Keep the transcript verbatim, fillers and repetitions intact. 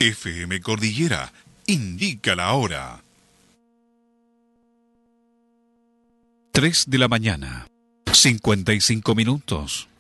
F M Cordillera indica la hora. tres de la mañana, cincuenta y cinco minutos.